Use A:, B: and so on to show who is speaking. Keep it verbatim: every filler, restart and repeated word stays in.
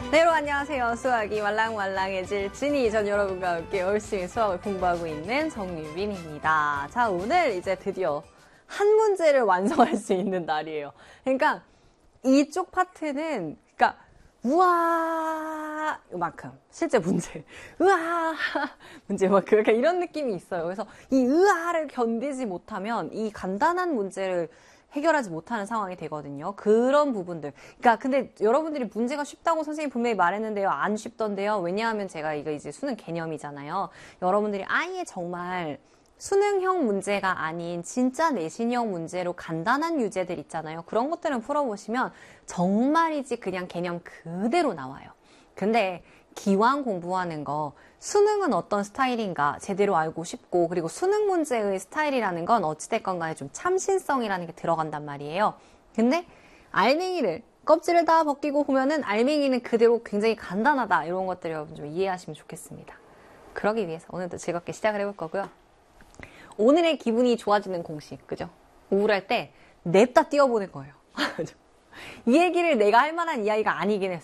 A: 네, 여러분 안녕하세요. 수학이 말랑말랑해질 진이 전 여러분과 함께 열심히 수학을 공부하고 있는 정유빈입니다. 자, 오늘 이제 드디어 한 문제를 완성할 수 있는 날이에요. 그러니까 이쪽 파트는 그러니까 우와 이만큼 실제 문제 우와 문제 막 그러니까 이런 느낌이 있어요. 그래서 이 으아를 견디지 못하면 이 간단한 문제를 해결하지 못하는 상황이 되거든요. 그런 부분들. 그러니까 근데 여러분들이 문제가 쉽다고 선생님이 분명히 말했는데요. 안 쉽던데요. 왜냐하면 제가 이거 이제 수능 개념이잖아요. 여러분들이 아예 정말 수능형 문제가 아닌 진짜 내신형 문제로 간단한 유제들 있잖아요. 그런 것들은 풀어보시면 정말이지 그냥 개념 그대로 나와요. 근데 기왕 공부하는 거 수능은 어떤 스타일인가 제대로 알고 싶고, 그리고 수능 문제의 스타일이라는 건 어찌됐건 간에 좀 참신성이라는 게 들어간단 말이에요. 근데 알맹이를 껍질을 다 벗기고 보면은 알맹이는 그대로 굉장히 간단하다, 이런 것들 여러분 좀 이해하시면 좋겠습니다. 그러기 위해서 오늘도 즐겁게 시작을 해볼 거고요. 오늘의 기분이 좋아지는 공식, 그죠? 우울할 때 냅다 뛰어보는 거예요. 이 얘기를 내가 할 만한 이야기가 아니긴 했어.